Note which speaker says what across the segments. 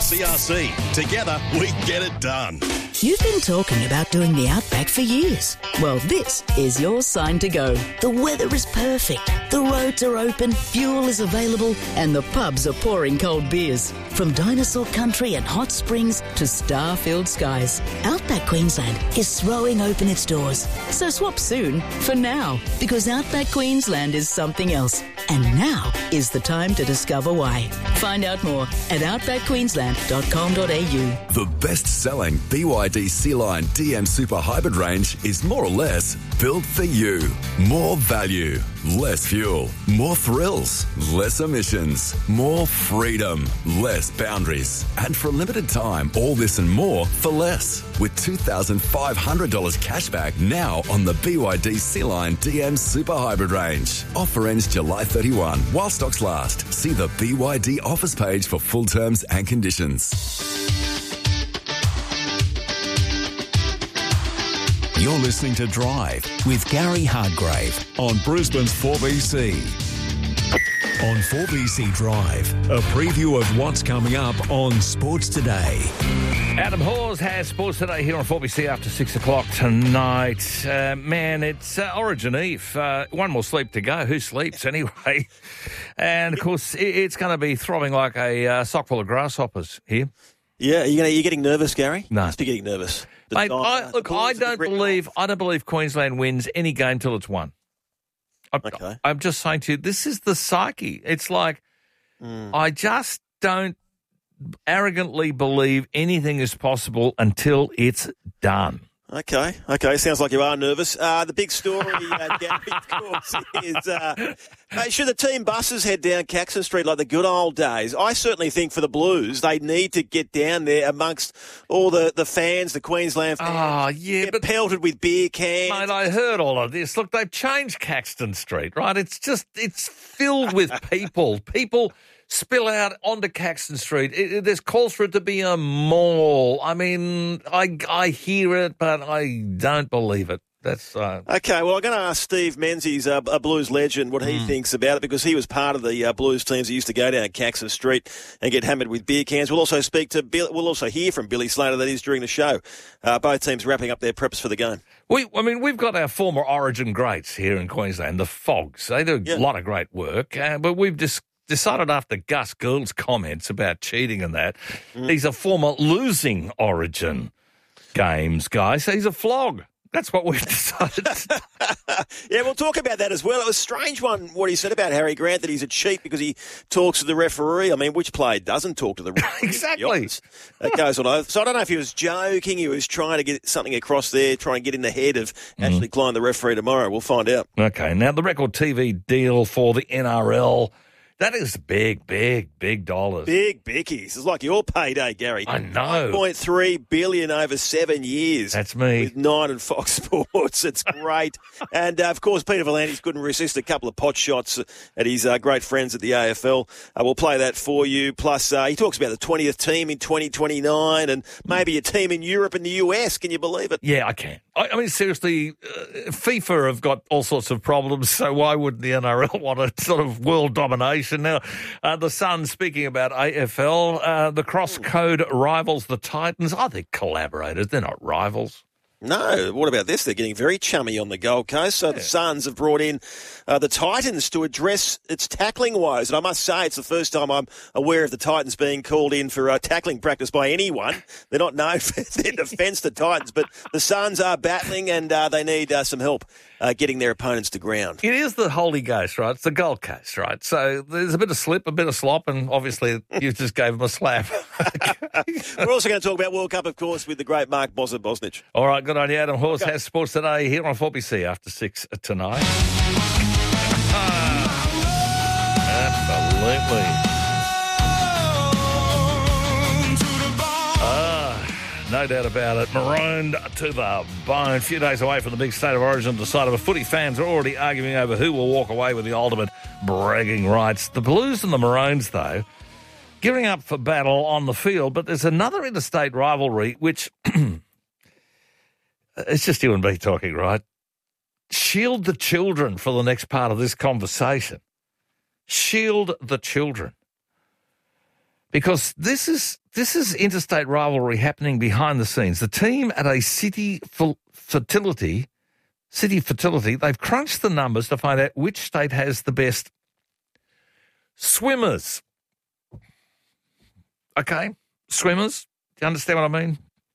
Speaker 1: CRC. Together, we get it done.
Speaker 2: You've been talking about doing the Outback for years. Well, this is your sign to go. The weather is perfect. The roads are open, fuel is available, and the pubs are pouring cold beers. From dinosaur country and hot springs to star-filled skies, Outback Queensland is throwing open its doors. So swap soon for now, because Outback Queensland is something else. And now is the time to discover why. Find out more at outbackqueensland.com.au.
Speaker 3: The best-selling BYD Sea-Line DM Super Hybrid range is more or less built for you. More value, less fuel, more thrills, less emissions, more freedom, less boundaries. And for a limited time, all this and more for less. With $2,500 cashback now on the BYD Sea-Line DM Super Hybrid range. Offer ends July 31 while stocks last. See the BYD offers page for full terms and conditions.
Speaker 4: You're listening to Drive with Gary Hardgrave on Brisbane's 4BC. On 4BC Drive, a preview of what's coming up on Sports Today.
Speaker 5: Adam Hawes has Sports Today here on 4BC after 6 o'clock tonight. Man, it's Origin Eve. One more sleep to go. Who sleeps anyway? And, of course, it's going to be throbbing like a sock full of grasshoppers here.
Speaker 6: Yeah, you're getting nervous, Gary?
Speaker 5: No.
Speaker 6: You're getting nervous.
Speaker 5: Mate, I don't believe Queensland wins any game till it's won.
Speaker 6: Okay.
Speaker 5: I'm just saying to you, this is the psyche. It's like I just don't arrogantly believe anything is possible until it's done.
Speaker 6: Okay. Sounds like you are nervous. The big story, Gary, of course, is should the team buses head down Caxton Street like the good old days? I certainly think for the Blues, they need to get down there amongst all the fans, the Queensland fans.
Speaker 5: Oh, yeah,
Speaker 6: get pelted with beer cans.
Speaker 5: Mate, I heard all of this. Look, they've changed Caxton Street, right? It's filled with people. People spill out onto Caxton Street. There's calls for it to be a mall. I mean, I hear it, but I don't believe it. That's
Speaker 6: Okay, well, I'm going to ask Steve Menzies, a Blues legend, what he thinks about it, because he was part of the Blues teams that used to go down Caxton Street and get hammered with beer cans. We'll also we'll also hear from Billy Slater, that is, during the show. Both teams wrapping up their preps for the game.
Speaker 5: We've got our former Origin greats here in Queensland, the Fogs. They do a lot of great work, but we've decided after Gus Gould's comments about cheating and that, he's a former losing Origin games guy, so he's a flog. That's what we've decided.
Speaker 6: Yeah, we'll talk about that as well. It was a strange one, what he said about Harry Grant, that he's a cheat because he talks to the referee. I mean, which player doesn't talk to the referee?
Speaker 5: Exactly.
Speaker 6: That goes on. So I don't know if he was joking, he was trying to get something across there, trying to get in the head of actually Klein, the referee, tomorrow. We'll find out. Okay,
Speaker 5: now the record TV deal for the NRL. That is big dollars. Big bickies.
Speaker 6: It's like your payday, Gary.
Speaker 5: I know.
Speaker 6: $1.3 billion over 7 years.
Speaker 5: That's me.
Speaker 6: With Nine and Fox Sports. It's great. And, of course, Peter Volantis couldn't resist a couple of pot shots at his great friends at the AFL. We'll play that for you. Plus, he talks about the 20th team in 2029 and maybe a team in Europe and the US. Can you believe it?
Speaker 5: Yeah, I can. I mean, seriously, FIFA have got all sorts of problems, so why wouldn't the NRL want a sort of world domination? Now, the Sun, speaking about AFL, the cross-code rivals the Titans. Are they collaborators? They're not rivals.
Speaker 6: No. What about this? They're getting very chummy on the Gold Coast. So the Suns have brought in the Titans to address its tackling woes. And I must say, it's the first time I'm aware of the Titans being called in for tackling practice by anyone. They're not known for their defence, the Titans, but the Suns are battling and they need some help getting their opponents to ground.
Speaker 5: It is the Holy Ghost, right? It's the Gold Coast, right? So there's a bit of slip, a bit of slop, and obviously you just gave them a slap.
Speaker 6: We're also going to talk about World Cup, of course, with the great Mark Bosnich.
Speaker 5: All right, good on you. Adam Hawes has Sports Today here on 4BC after 6 tonight. Absolutely. No doubt about it. Marooned to the bone. A few days away from the big State of Origin decider, but footy fans are already arguing over who will walk away with the ultimate bragging rights. The Blues and the Maroons, though, gearing up for battle on the field, but there's another interstate rivalry which it's just you and me talking, right? Shield the children for the next part of this conversation. Shield the children. because this is interstate rivalry happening behind the scenes. The team at a City Fertility, they've crunched the numbers to find out which state has the best swimmers. Okay, swimmers. Do you understand what I mean?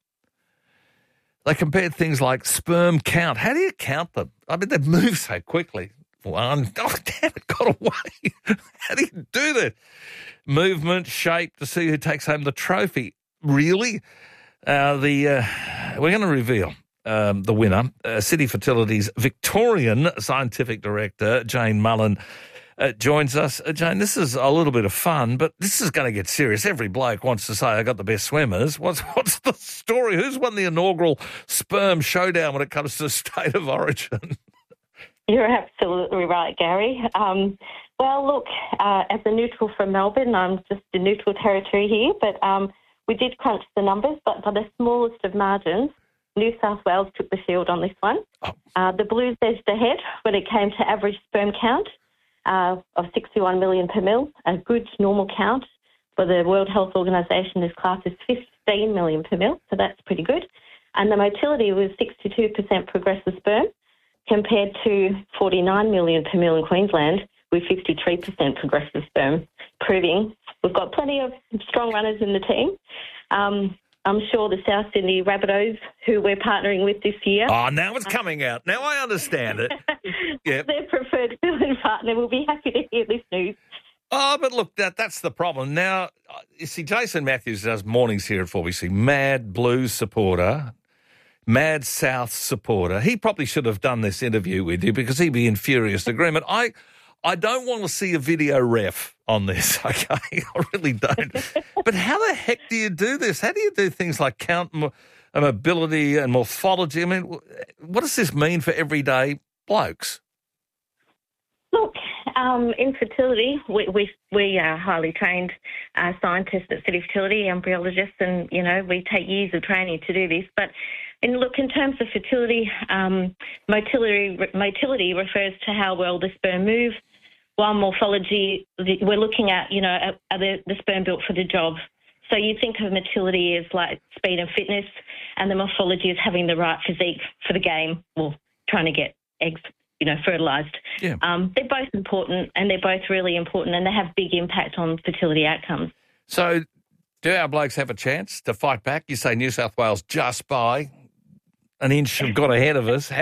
Speaker 5: They compared things like sperm count. How do you count them? I mean, they move so quickly. One, oh, damn, it got away. How do you do that? Movement, shape to see who takes home the trophy. Really? We're going to reveal the winner. City Fertility's Victorian Scientific Director, Jane Mullen, joins us. Jane, this is a little bit of fun, but this is going to get serious. Every bloke wants to say, I got the best swimmers. What's the story? Who's won the inaugural sperm showdown when it comes to state of origin?
Speaker 7: You're absolutely right, Gary. Well, look, as a neutral from Melbourne, I'm just in neutral territory here, but we did crunch the numbers, but by the smallest of margins, New South Wales took the field on this one. The Blues edged ahead when it came to average sperm count of 61 million per mil. A good normal count for the World Health Organisation is classed as 15 million per mil, so that's pretty good. And the motility was 62% progressive sperm compared to 49 million per mil in Queensland with 53% progressive sperm, proving we've got plenty of strong runners in the team. I'm sure the South Sydney Rabbitohs, who we're partnering with this year...
Speaker 5: Oh, now it's coming out. Now I understand it. Yep.
Speaker 7: Their preferred fill-in partner will be happy to hear this news.
Speaker 5: Oh, but look, that's the problem. Now, you see, Jason Matthews does mornings here at 4BC. Mad Blues supporter, mad South supporter. He probably should have done this interview with you because he'd be in furious agreement. I don't want to see a video ref on this, okay? I really don't. But how the heck do you do this? How do you do things like count mobility and morphology? I mean, what does this mean for everyday blokes?
Speaker 7: Look, in fertility, we are highly trained scientists at City Fertility, embryologists, and, you know, we take years of training to do this. But in terms of fertility, motility refers to how well the sperm move, while morphology, we're looking at, you know, are the sperm built for the job? So you think of motility as like speed and fitness, and the morphology is having the right physique for the game, or trying to get eggs, you know, fertilised. Yeah. They're both important, and they're both really important, and they have big impact on fertility outcomes. So
Speaker 5: do our blokes have a chance to fight back? You say New South Wales just by an inch have got ahead of us.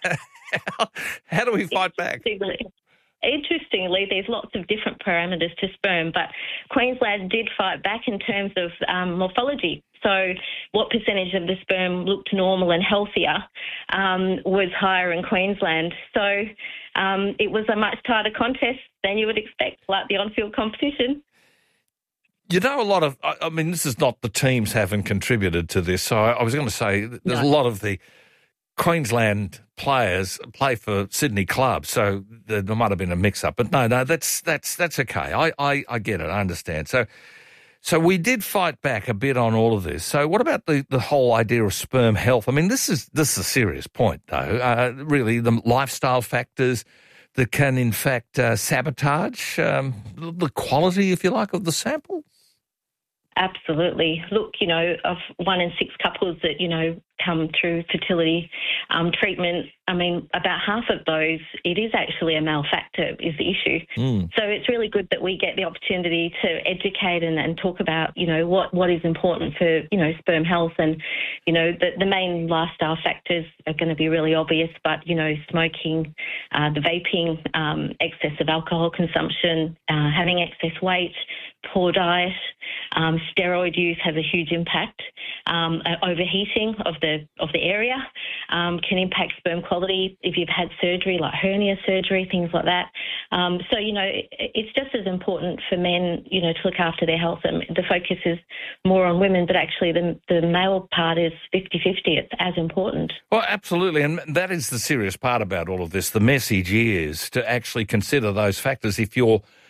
Speaker 5: How do we fight back?
Speaker 7: Interestingly, there's lots of different parameters to sperm, but Queensland did fight back in terms of morphology. So what percentage of the sperm looked normal and healthier was higher in Queensland. So it was a much tighter contest than you would expect, like the on-field competition.
Speaker 5: You know, I mean, this is not the teams haven't contributed to this. So I was going to say there's a lot of the Queensland players play for Sydney clubs, so there might have been a mix-up. But no, that's okay. I get it. I understand. So we did fight back a bit on all of this. So what about the whole idea of sperm health? I mean, this is a serious point, though. Really, the lifestyle factors that can, in fact, sabotage the quality, if you like, of the sample?
Speaker 7: Absolutely. Look, you know, of 1 in 6 couples that, you know, come through fertility treatment, I mean, about half of those, it is actually a male factor is the issue. So it's really good that we get the opportunity to educate and talk about, you know, what is important for, you know, sperm health. And, you know, the main lifestyle factors are going to be really obvious, but, you know, smoking, the vaping, excessive alcohol consumption, having excess weight, poor diet, steroid use has a huge impact. Overheating of the area can impact sperm quality if you've had surgery, like hernia surgery, things like that. So, you know, it's just as important for men, you know, to look after their health. And the focus is more on women, but actually the male part is 50-50. It's as important.
Speaker 5: Well, absolutely. And that is the serious part about all of this. The message is to actually consider those factors if you're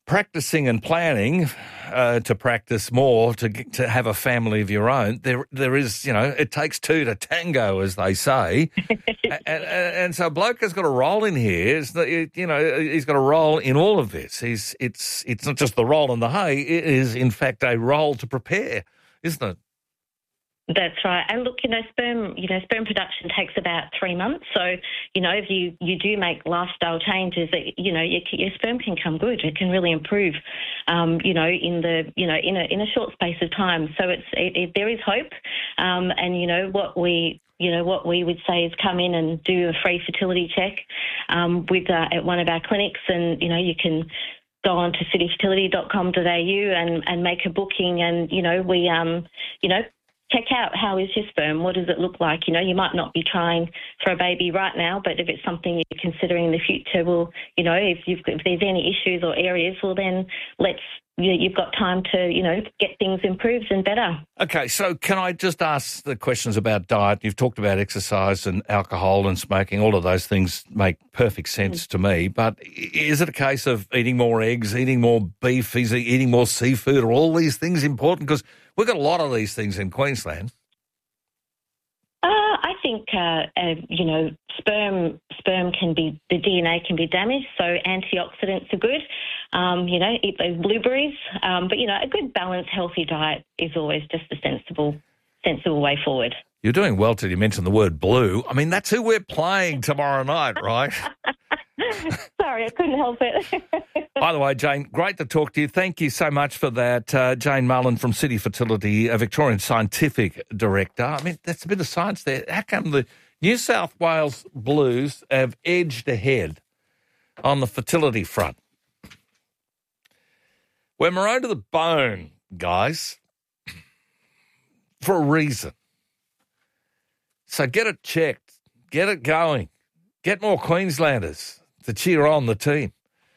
Speaker 5: practicing and planning to practice more, to have a family of your own, there is, it takes two to tango, as they say. and so a bloke has got a role in here. He's got a role in all of this. It's not just the roll in the hay. It is, in fact, a role to prepare, isn't it?
Speaker 7: That's right. And look, sperm production takes about 3 months. So, if you do make lifestyle changes, your sperm can come good. It can really improve, in a short space of time. So there is hope. And what we would say is come in and do a free fertility check at one of our clinics, and you can go on to cityfertility.com.au and make a booking, and we check out how is your sperm, what does it look like. You might not be trying for a baby right now, but if it's something you're considering in the future, if there's any issues or areas, well then you've got time to get things improved and better.
Speaker 5: Okay, so can I just ask the questions about diet? You've talked about exercise and alcohol and smoking. All of those things make perfect sense to me, but is it a case of eating more eggs, eating more beef, eating more seafood? Are all these things important? Because we've got a lot of these things in Queensland.
Speaker 7: I think, sperm can be, the DNA can be damaged, so antioxidants are good. Eat those blueberries. But a good balanced, healthy diet is always just a sensible way forward.
Speaker 5: You're doing well till you mention the word blue. I mean, that's who we're playing tomorrow night, right?
Speaker 7: Sorry, I couldn't help it.
Speaker 5: By the way, Jane, great to talk to you. Thank you so much for that. Jane Mullen from City Fertility, a Victorian Scientific Director. I mean, that's a bit of science there. How come the New South Wales Blues have edged ahead on the fertility front? We're marooned to the bone, guys, for a reason. So get it checked. Get it going. Get more Queenslanders to cheer on the team.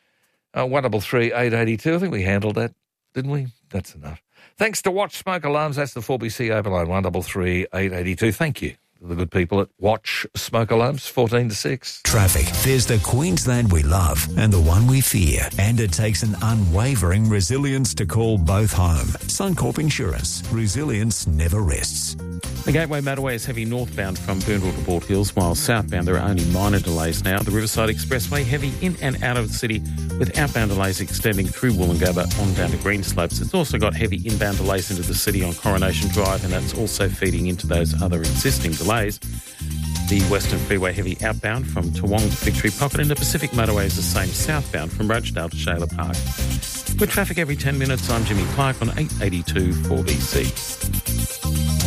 Speaker 5: 133 882. I think we handled that, didn't we? That's enough. Thanks to Watch Smoke Alarms. That's the 4BC overload. 133 882. Thank you to the good people at Watch Smoke Alarms, 14 to 6.
Speaker 4: Traffic. There's the Queensland we love and the one we fear. And it takes an unwavering resilience to call both home. Suncorp Insurance. Resilience never rests.
Speaker 8: The Gateway Motorway is heavy northbound from Boonville to Bald Hills, while southbound there are only minor delays now. The Riverside Expressway heavy in and out of the city, with outbound delays extending through Woolloongabba on down to Greenslopes. It's also got heavy inbound delays into the city on Coronation Drive, and that's also feeding into those other existing delays. The Western Freeway heavy outbound from Toowong to Victory Pocket, and the Pacific Motorway is the same southbound from Rochedale to Shayla Park. With traffic every 10 minutes, I'm Jimmy Clark on 882 4BC.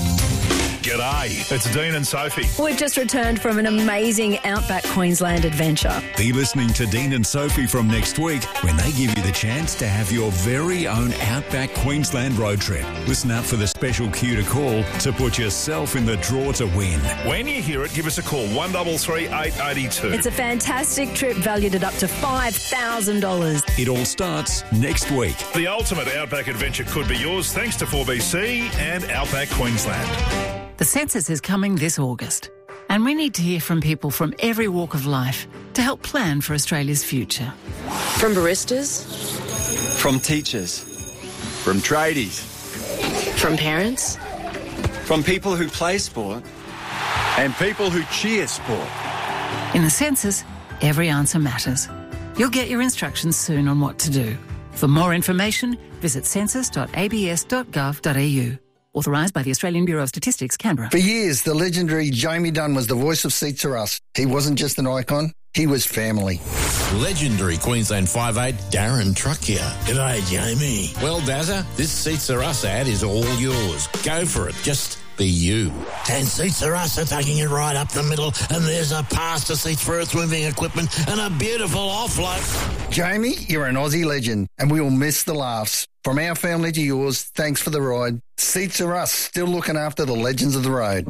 Speaker 1: G'day, it's Dean and Sophie.
Speaker 9: We've just returned from an amazing Outback Queensland adventure.
Speaker 4: Be listening to Dean and Sophie from next week when they give you the chance to have your very own Outback Queensland road trip. Listen out for the special cue to call to put yourself in the draw to win.
Speaker 1: When you hear it, give us a call, 133 882.
Speaker 9: It's a fantastic trip valued at up to $5,000.
Speaker 4: It all starts next week.
Speaker 1: The ultimate Outback adventure could be yours thanks to 4BC and Outback Queensland.
Speaker 10: The census is coming this August, and we need to hear from people from every walk of life to help plan for Australia's future.
Speaker 11: From baristas,
Speaker 12: from teachers, from tradies,
Speaker 11: from parents,
Speaker 12: from people who play sport, and people who cheer sport.
Speaker 10: In the census, every answer matters. You'll get your instructions soon on what to do. For more information, visit census.abs.gov.au. Authorised by the Australian Bureau of Statistics, Canberra.
Speaker 13: For years, the legendary Jamie Dunn was the voice of Seats Are Us. He wasn't just an icon, he was family.
Speaker 14: Legendary Queensland 5'8", Darren Truck here. G'day, Jamie. Well, Dazza, this Seats Are Us ad is all yours. Go for it. Just be you. 10 Seats Are Us are taking it right up the middle, and there's a pass to seats for earth-moving equipment and a beautiful offload.
Speaker 13: Jamie, you're an Aussie legend, and we will miss the laughs. From our family to yours, thanks for the ride. Seats Are Us, still looking after the legends of the road.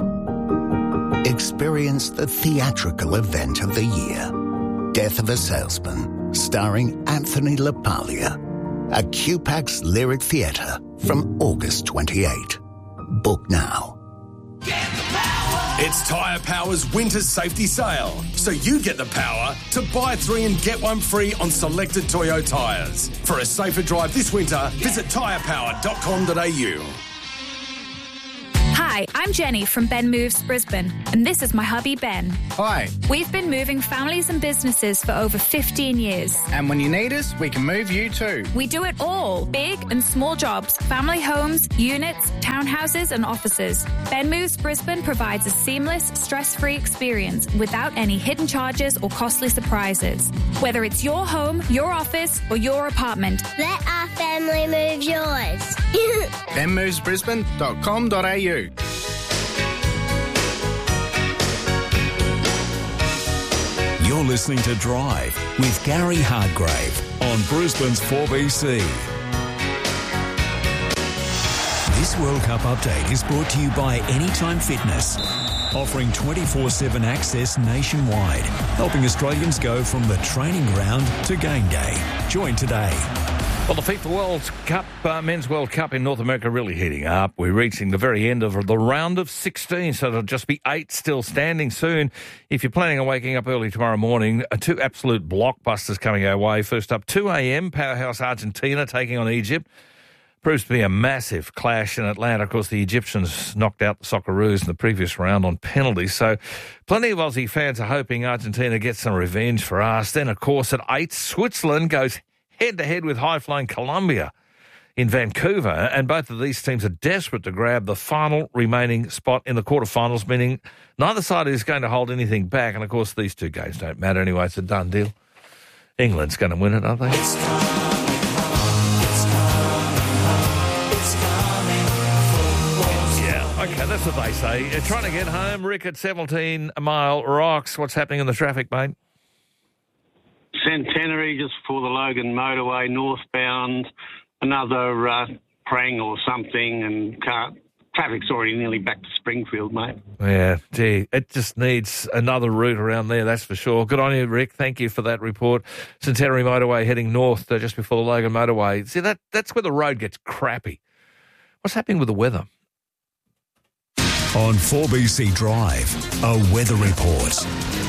Speaker 15: Experience the theatrical event of the year. Death of a Salesman, starring Anthony LaPaglia. At QPAX Lyric Theatre from August 28. Book now.
Speaker 16: It's Tyre Power's Winter Safety Sale, so you get the power to buy 3 and get 1 free on selected Toyo tyres. For a safer drive this winter, visit tyrepower.com.au.
Speaker 17: Hi, I'm Jenny from Ben Moves Brisbane, and this is my hubby Ben.
Speaker 18: Hi.
Speaker 17: We've been moving families and businesses for over 15 years.
Speaker 18: And when you need us, we can move you too.
Speaker 17: We do it all. Big and small jobs, family homes, units, townhouses and offices. Ben Moves Brisbane provides a seamless, stress-free experience without any hidden charges or costly surprises. Whether it's your home, your office or your apartment.
Speaker 19: Let our family move yours.
Speaker 18: benmovesbrisbane.com.au.
Speaker 4: You're listening to Drive with Gary Hardgrave on Brisbane's 4BC. This World Cup update is brought to you by Anytime Fitness, offering 24/7 access nationwide, helping Australians go from the training ground to game day. Join today.
Speaker 5: Well, the FIFA World Cup, Men's World Cup in North America really heating up. We're reaching the very end of the round of 16, so there'll just be 8 still standing soon. If you're planning on waking up early tomorrow morning, 2 absolute blockbusters coming our way. First up, 2 a.m, powerhouse Argentina taking on Egypt. Proves to be a massive clash in Atlanta. Of course, the Egyptians knocked out the Socceroos in the previous round on penalties. So plenty of Aussie fans are hoping Argentina gets some revenge for us. Then, of course, at 8, Switzerland goes head-to-head with high-flying Colombia in Vancouver, and both of these teams are desperate to grab the final remaining spot in the quarterfinals, meaning neither side is going to hold anything back. And, of course, these 2 games don't matter anyway. It's a done deal. England's going to win it, aren't they? Okay, that's what they say. Trying to get home, Rick at 17 Mile Rocks. What's happening in the traffic, mate?
Speaker 20: Centenary, just before the Logan motorway, northbound, another prang or something, and traffic's already nearly back to Springfield, mate.
Speaker 5: Yeah, gee, it just needs another route around there, that's for sure. Good on you, Rick. Thank you for that report. Centenary motorway heading north just before the Logan motorway. See, that's where the road gets crappy. What's happening with the weather?
Speaker 4: On 4BC Drive, a weather report.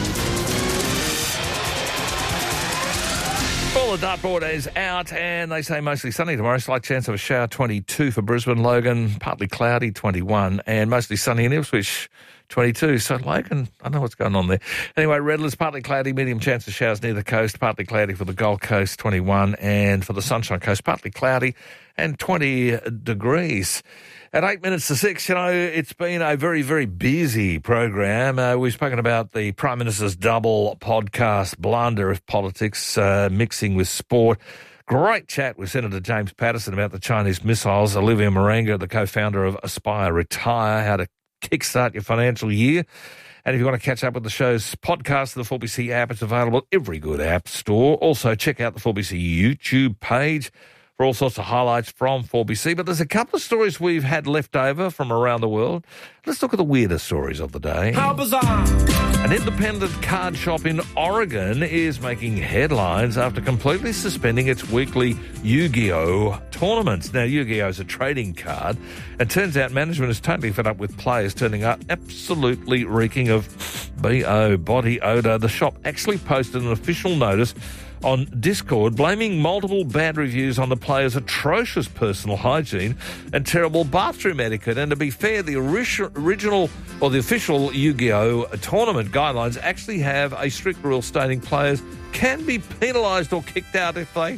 Speaker 5: Well, the dartboard is out, and they say mostly sunny tomorrow. Slight chance of a shower, 22 for Brisbane. Logan, partly cloudy, 21, and mostly sunny in Ipswich, 22. So Logan, I don't know what's going on there. Anyway, Redlands, partly cloudy, medium chance of showers near the coast, partly cloudy for the Gold Coast, 21, and for the Sunshine Coast, partly cloudy and 20 degrees. At 8 minutes to 6, it's been a very, very busy program. We've spoken about the Prime Minister's double podcast blunder of politics mixing with sport. Great chat with Senator James Patterson about the Chinese missiles. Olivia Marenga, the co-founder of Aspire Retire, how to kickstart your financial year. And if you want to catch up with the show's podcast, the 4BC app, it's available at every good app store. Also, check out the 4BC YouTube page for all sorts of highlights from 4BC. But there's a couple of stories we've had left over from around the world. Let's look at the weirdest stories of the day.
Speaker 21: How bizarre!
Speaker 5: An independent card shop in Oregon is making headlines after completely suspending its weekly Yu-Gi-Oh! Tournaments. Now, Yu-Gi-Oh! Is a trading card. It turns out management is totally fed up with players turning up absolutely reeking of B.O. body odour. The shop actually posted an official notice on Discord blaming multiple bad reviews on the players' atrocious personal hygiene and terrible bathroom etiquette. And to be fair, the original or the official Yu-Gi-Oh! Tournament guidelines actually have a strict rule stating players can be penalised or kicked out if they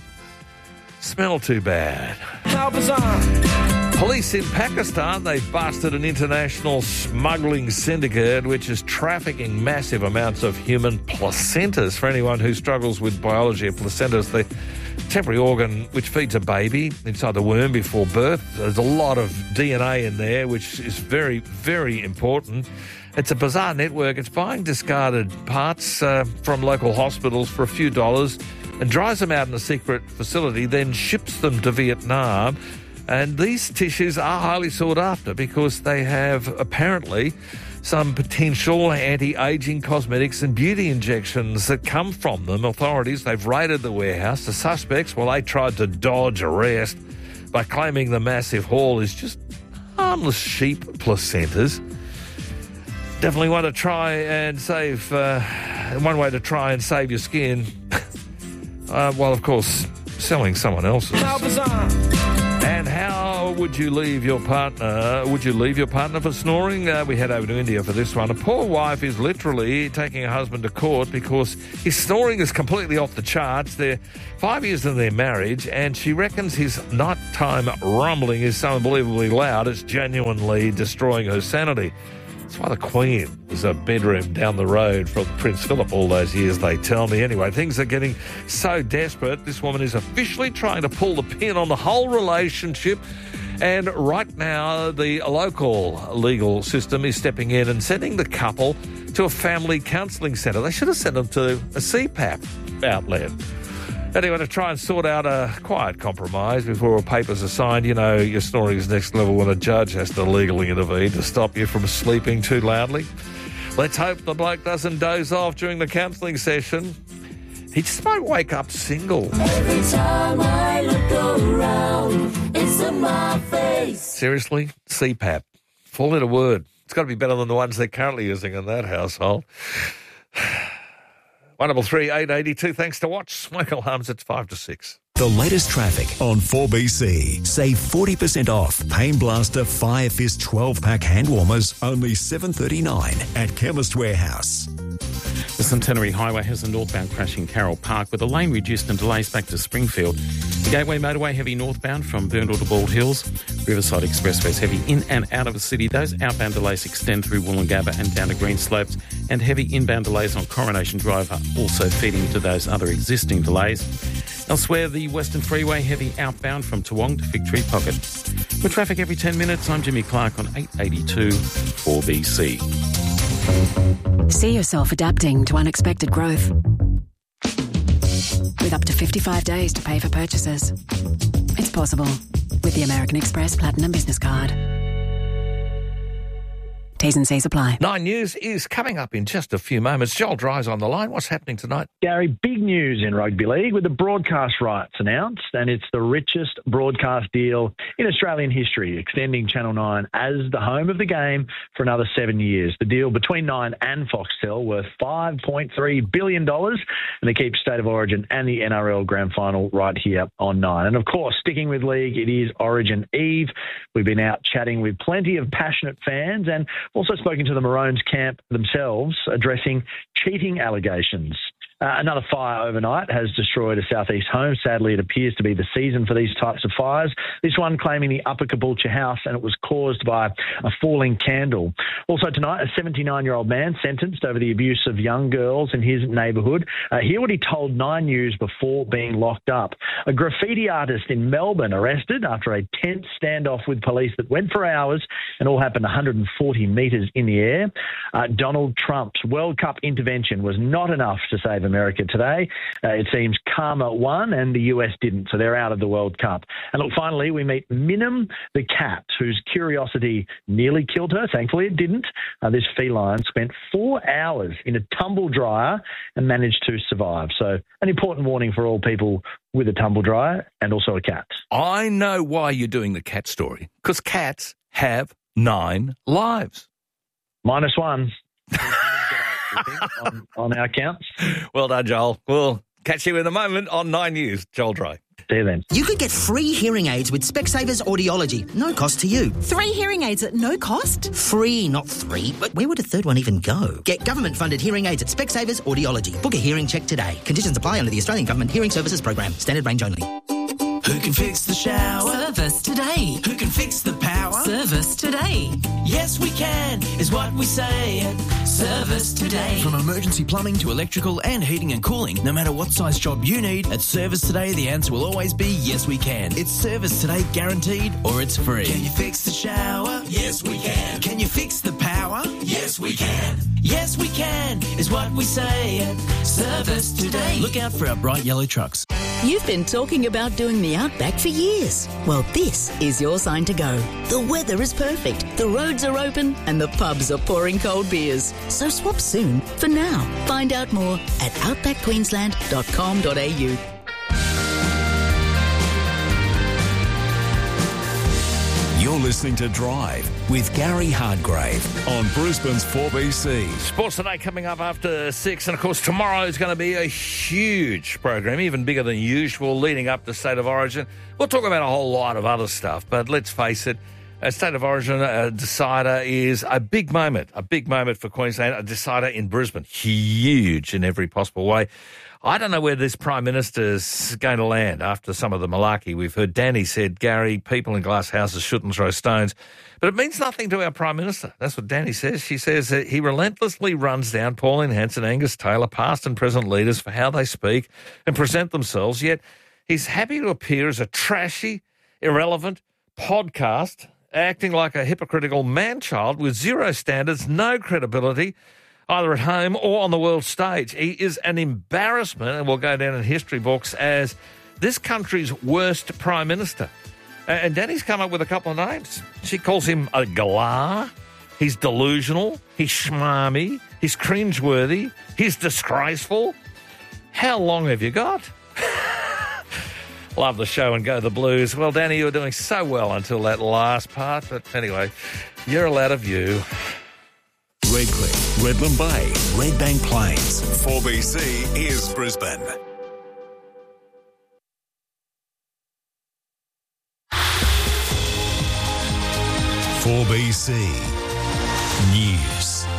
Speaker 5: smell too bad.
Speaker 21: How bizarre!
Speaker 5: Police in Pakistan, they've busted an international smuggling syndicate which is trafficking massive amounts of human placentas. For anyone who struggles with biology of placentas, the temporary organ which feeds a baby inside the womb before birth. There's a lot of DNA in there, which is very, very important. It's a bizarre network. It's buying discarded parts from local hospitals for a few dollars and dries them out in a secret facility, then ships them to Vietnam. And these tissues are highly sought after because they have apparently some potential anti-aging cosmetics and beauty injections that come from them. Authorities, they've raided the warehouse. The suspects, well, they tried to dodge arrest by claiming the massive haul is just harmless sheep placentas. Definitely want to try and save. One way to try and save your skin. Well, of course, selling someone else's. And how would you leave your partner? Would you leave your partner for snoring? We head over to India for this one. A poor wife is literally taking her husband to court because his snoring is completely off the charts. They're 5 years into their marriage, and she reckons his nighttime rumbling is so unbelievably loud it's genuinely destroying her sanity. That's why the Queen was a bedroom down the road from Prince Philip all those years, they tell me. Anyway, things are getting so desperate. This woman is officially trying to pull the pin on the whole relationship. And right now, the local legal system is stepping in and sending the couple to a family counselling centre. They should have sent them to a CPAP outlet. Anyway, to try and sort out a quiet compromise before papers are signed. You know, your snoring is next level when a judge has to legally intervene to stop you from sleeping too loudly. Let's hope the bloke doesn't doze off during the counselling session. He just might wake up single.
Speaker 21: Every time I look around, it's in my face.
Speaker 5: Seriously? CPAP. Four-letter word. It's got to be better than the ones they're currently using in that household. 133 882. Thanks to Watch. Michael Harms, it's 5 to 6.
Speaker 4: The latest traffic on 4BC. Save 40% off Pain Blaster Fire Fist 12-pack hand warmers, only $7.39 at Chemist Warehouse.
Speaker 8: The Centenary Highway has a northbound crash in Carroll Park with a lane reduced and delays back to Springfield. The Gateway Motorway heavy northbound from Burndall to Bald Hills. Riverside Expressway is heavy in and out of the city. Those outbound delays extend through Wollongabba and down to Greenslopes, and heavy inbound delays on Coronation Drive are also feeding into those other existing delays. Elsewhere, the Western Freeway heavy outbound from Toowong to Fig Tree Pocket. With traffic every 10 minutes, I'm Jimmy Clark on 882 4BC.
Speaker 22: See yourself adapting to unexpected growth. With up to 55 days to pay for purchases. It's possible with the American Express Platinum Business Card. T's and C's apply.
Speaker 5: 9 News is coming up in just a few moments. Joel Dry's on the line. What's happening tonight?
Speaker 23: Gary, big news in rugby league with the broadcast rights announced, and it's the richest broadcast deal in Australian history, extending Channel 9 as the home of the game for another 7 years. The deal between Nine and Foxtel worth $5.3 billion, and they keep State of Origin and the NRL Grand Final right here on 9. And of course, sticking with league, it is Origin Eve. We've been out chatting with plenty of passionate fans and also spoken to the Maroons camp themselves, addressing cheating allegations. Another fire overnight has destroyed a southeast home. Sadly, it appears to be the season for these types of fires. This one claiming the Upper Caboolture house, and it was caused by a falling candle. Also tonight, a 79-year-old man sentenced over the abuse of young girls in his neighbourhood. Hear what he told 9 News before being locked up. A graffiti artist in Melbourne arrested after a tense standoff with police that went for hours and all happened 140 metres in the air. Donald Trump's World Cup intervention was not enough to save America today. It seems karma won and the US didn't, so they're out of the World Cup. And look, finally, we meet Minim the cat, whose curiosity nearly killed her. Thankfully, it didn't. This feline spent 4 hours in a tumble dryer and managed to survive. So an important warning for all people with a tumble dryer and also a cat.
Speaker 5: I know why you're doing the cat story, because cats have 9 lives.
Speaker 23: -1. on our counts.
Speaker 5: Well done, Joel. We'll catch you in a moment on 9 News. Joel Dry.
Speaker 23: See you then.
Speaker 24: You could get free hearing aids with Specsavers Audiology. No cost to you.
Speaker 25: 3 hearing aids at no cost?
Speaker 24: Free, not 3. But where would a third one even go? Get government-funded hearing aids at Specsavers Audiology. Book a hearing check today. Conditions apply under the Australian Government Hearing Services Program. Standard range only.
Speaker 21: Who can fix the shower?
Speaker 25: Service today.
Speaker 21: Who can fix the power?
Speaker 25: Service today.
Speaker 21: Yes, we can, is what we say at Service Today. From emergency plumbing to electrical and heating and cooling, no matter what size job you need, at Service Today, the answer will always be yes, we can. It's Service Today guaranteed or it's free. Can you fix the shower? Yes, we can. Can you fix the power? Yes, we can. Yes, we can, is what we say at Service Today. Look out for our bright yellow trucks.
Speaker 2: You've been talking about doing the Outback for years. Well, this is your sign to go. The weather is perfect, the roads are open, and the pubs are pouring cold beers. So swap soon for now. Find out more at outbackqueensland.com.au.
Speaker 4: You're listening to Drive with Gary Hardgrave on Brisbane's 4BC.
Speaker 5: Sports Today coming up after 6. And, of course, tomorrow is going to be a huge program, even bigger than usual, leading up to State of Origin. We'll talk about a whole lot of other stuff, but let's face it, a State of Origin decider is a big moment for Queensland, a decider in Brisbane. Huge in every possible way. I don't know where this Prime Minister's going to land after some of the malarkey we've heard. Danny said, Gary, people in glass houses shouldn't throw stones. But it means nothing to our Prime Minister. That's what Danny says. She says that he relentlessly runs down Pauline Hanson, Angus Taylor, past and present leaders for how they speak and present themselves, yet he's happy to appear as a trashy, irrelevant podcast, acting like a hypocritical man-child with zero standards, no credibility, either at home or on the world stage. He is an embarrassment and will go down in history books as this country's worst Prime Minister. And Danny's come up with a couple of names. She calls him a galah, he's delusional, he's schmarmy, he's cringeworthy, he's disgraceful. How long have you got? Love the show and go the Blues. Well, Danny, you were doing so well until that last part. But anyway, you're allowed a view.
Speaker 4: Redcliffe, Redland Bay, Redbank Plains. 4BC is Brisbane. .4BC News.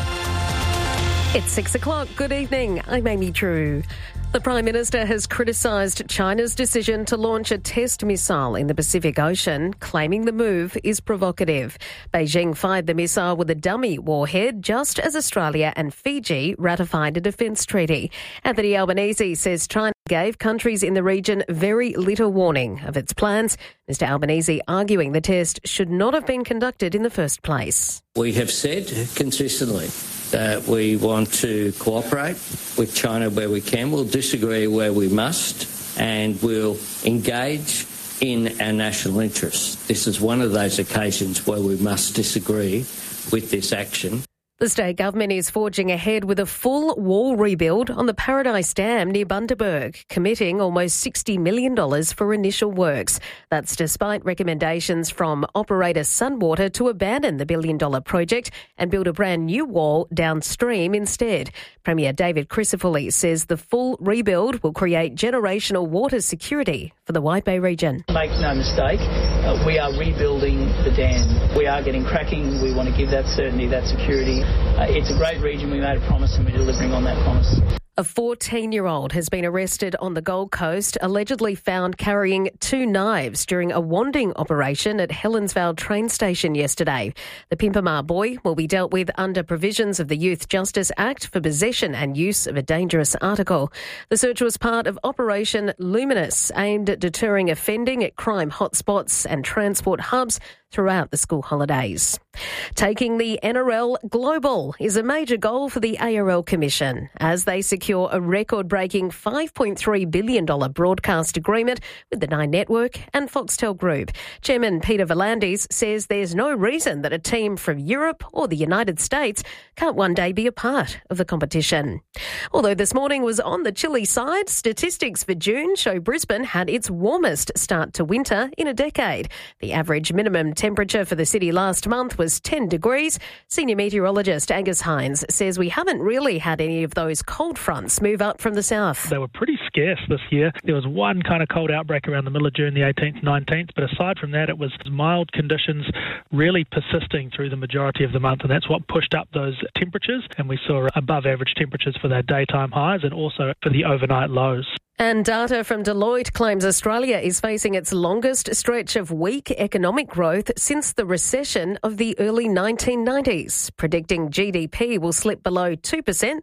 Speaker 1: It's 6 o'clock. Good evening. I'm Amy Drew. The Prime Minister has criticised China's decision to launch a test missile in the Pacific Ocean, claiming the move is provocative. Beijing fired the missile with a dummy warhead just as Australia and Fiji ratified a defence treaty. Anthony Albanese says China gave countries in the region very little warning of its plans. Mr Albanese arguing the test should not have been conducted in the first place.
Speaker 3: We have said consistently that we want to cooperate with China where we can. We'll disagree where we must, and we'll engage in our national interests. This is one of those occasions where we must disagree with this action.
Speaker 1: The state government is forging ahead with a full wall rebuild on the Paradise Dam near Bundaberg, committing almost $60 million for initial works. That's despite recommendations from operator Sunwater to abandon the billion-dollar project and build a brand new wall downstream instead. Premier David Crisafulli says the full rebuild will create generational water security for the White Bay region.
Speaker 6: Make no mistake, we are rebuilding the dam. We are getting cracking. We want to give that certainty, that security. It's a great region. We made a promise and we're delivering on that promise.
Speaker 1: A 14-year-old has been arrested on the Gold Coast, allegedly found carrying 2 knives during a wanding operation at Helensvale train station yesterday. The Pimpamar boy will be dealt with under provisions of the Youth Justice Act for possession and use of a dangerous article. The search was part of Operation Luminous, aimed at deterring offending at crime hotspots and transport hubs throughout the school holidays. Taking the NRL global is a major goal for the ARL Commission as they secure a record-breaking $5.3 billion broadcast agreement with the Nine Network and Foxtel Group. Chairman Peter V'landys says there's no reason that a team from Europe or the United States can't one day be a part of the competition. Although this morning was on the chilly side, statistics for June show Brisbane had its warmest start to winter in a decade. The average minimum temperature for the city last month was 10 degrees. Senior meteorologist Angus Hines says we haven't really had any of those cold fronts move up from the south.
Speaker 7: They were pretty scarce this year. There was one kind of cold outbreak around the middle of June, the 18th, 19th, but aside from that, it was mild conditions really persisting through the majority of the month, and that's what pushed up those temperatures, and we saw above average temperatures for their daytime highs and also for the overnight lows.
Speaker 1: And data from Deloitte claims Australia is facing its longest stretch of weak economic growth since the recession of the early 1990s, predicting GDP will slip below 2%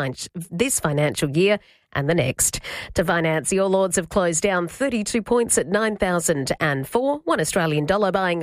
Speaker 1: this financial year and the next. To finance, your Lords have closed down 32 points at 9,004, one Australian dollar buying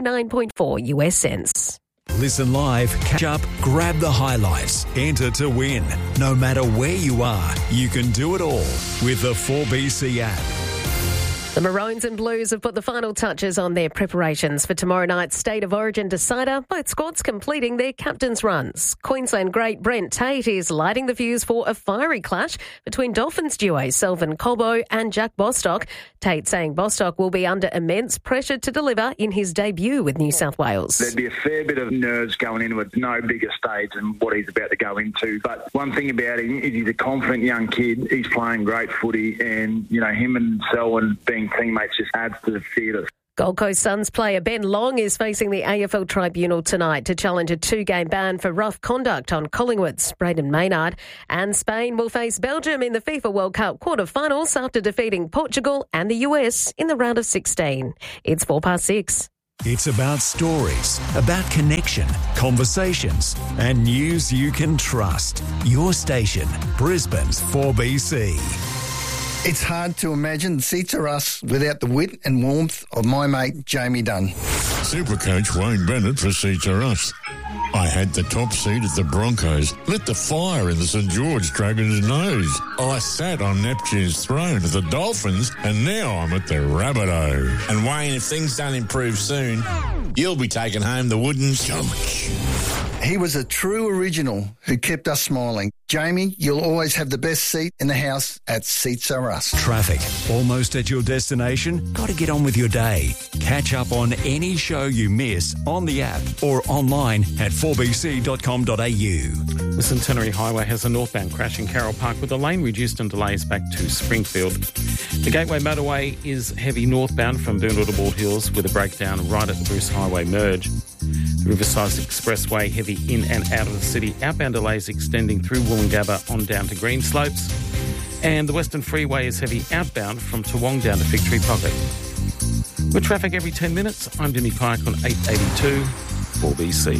Speaker 1: 69.4 US cents.
Speaker 4: Listen live, catch up, grab the highlights, enter to win. No matter where you are, you can do it all with the 4BC app.
Speaker 1: The Maroons and Blues have put the final touches on their preparations for tomorrow night's State of Origin decider, both squads completing their captain's runs. Queensland great Brent Tate is lighting the fuse for a fiery clash between Dolphins duo Selvin Colbo and Jack Bostock. Tate saying Bostock will be under immense pressure to deliver in his debut with New South Wales.
Speaker 9: There'd be a fair bit of nerves going into it, no bigger stage than what he's about to go into. But one thing about him is he's a confident young kid. He's playing great footy and, you know, him and Selwyn being teammates just adds to the theatre.
Speaker 1: Gold Coast Suns player Ben Long is facing the AFL Tribunal tonight to challenge a 2-game ban for rough conduct on Collingwood's Braden Maynard. And Spain will face Belgium in the FIFA World Cup quarterfinals after defeating Portugal and the US in the round of 16. It's 6:04.
Speaker 4: It's about stories, about connection, conversations, and news you can trust. Your station, Brisbane's 4BC.
Speaker 13: It's hard to imagine Seats Are Us without the wit and warmth of my mate Jamie Dunn.
Speaker 10: Supercoach Wayne Bennett for Seats Are Us. I had the top seat at the Broncos, lit the fire in the St George Dragons' nose. I sat on Neptune's throne at the Dolphins, and now I'm at the Rabbitoh.
Speaker 11: And Wayne, if things don't improve soon, you'll be taking home the wooden coach.
Speaker 13: He was a true original who kept us smiling. Jamie, you'll always have the best seat in the house at Seats Are Us.
Speaker 4: Traffic, almost at your destination? Got to get on with your day. Catch up on any show you miss on the app or online at 4bc.com.au.
Speaker 8: The Centenary Highway has a northbound crash in Carroll Park with the lane reduced and delays back to Springfield. The Gateway Motorway is heavy northbound from Boondall to Bald Hills with a breakdown right at the Bruce Highway merge. The Riverside Expressway heavy in and out of the city. Outbound delays extending through Woolloongabba on down to Green Slopes. And the Western Freeway is heavy outbound from Toowong down to Fig Tree Pocket. With traffic every 10 minutes, I'm Jimmy Pike on 882 4BC.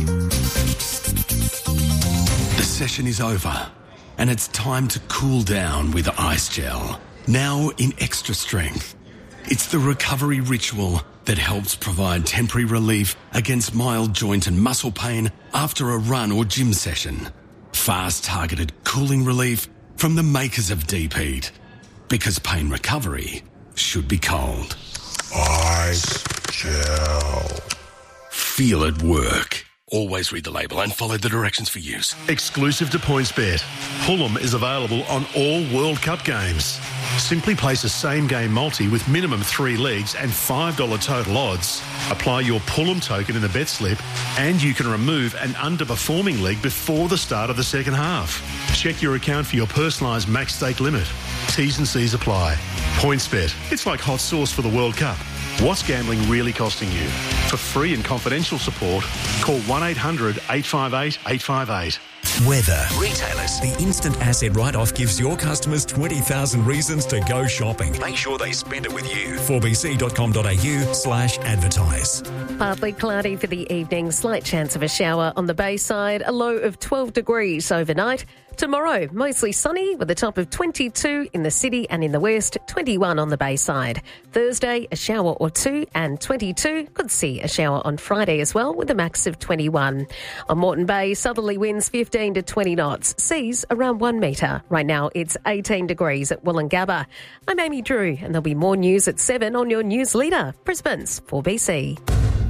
Speaker 16: The session is over, and it's time to cool down with Ice Gel. Now in extra strength. It's the recovery ritual that helps provide temporary relief against mild joint and muscle pain after a run or gym session. Fast targeted cooling relief from the makers of Deep Heat. Because pain recovery should be cold.
Speaker 10: Ice Gel.
Speaker 16: Feel it work. Always read the label and follow the directions for use.
Speaker 12: Exclusive to PointsBet, Pullum is available on all World Cup games. Simply place a same-game multi with minimum 3 legs and $5 total odds. Apply your Pullum token in the bet slip and you can remove an underperforming leg before the start of the second half. Check your account for your personalised max stake limit. T's and C's apply. PointsBet, it's like hot sauce for the World Cup. What's gambling really costing you? For free and confidential support, call 1-800-858-858.
Speaker 4: Weather. Retailers. The instant asset write-off gives your customers 20,000 reasons to go shopping. Make sure they spend it with you. 4bc.com.au/advertise.
Speaker 1: Partly cloudy for the evening, slight chance of a shower on the Bayside, a low of 12 degrees overnight. Tomorrow, mostly sunny with a top of 22 in the city and in the west, 21 on the Bayside. Thursday, a shower or two and 22. Could see a shower on Friday as well with a max of 21. On Moreton Bay, southerly winds 15 to 20 knots, seas around 1 metre. Right now, it's 18 degrees at Woolloongabba. I'm Amy Drew and there'll be more news at 7 on your news leader, Brisbane's 4BC.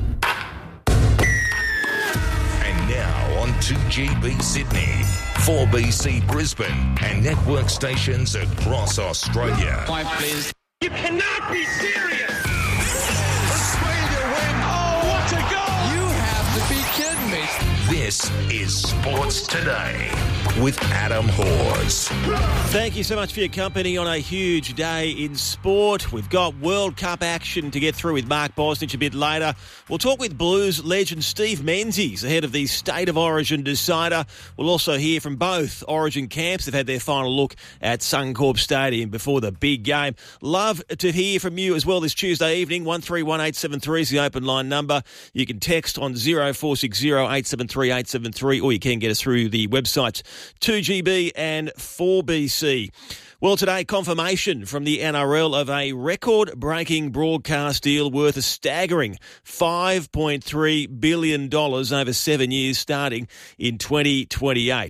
Speaker 4: And now on 2GB Sydney, 4BC Brisbane and network stations across Australia.
Speaker 14: Please. You cannot be serious! Australia win! Oh, what a goal! You have to be kidding me!
Speaker 4: This is Sports Today with Adam Hawes.
Speaker 26: Thank you so much for your company on a huge day in sport. We've got World Cup action to get through with Mark Bosnich a bit later. We'll talk with Blues legend Steve Menzies ahead of the State of Origin decider. We'll also hear from both Origin camps. They've had their final look at Suncorp Stadium before the big game. Love to hear from you as well this Tuesday evening. 131873 is the open line number. You can text on 0460 873 873 or you can get us through the websites 2GB and 4BC. Well, today, confirmation from the NRL of a record-breaking broadcast deal worth a staggering $5.3 billion over 7 years starting in 2028.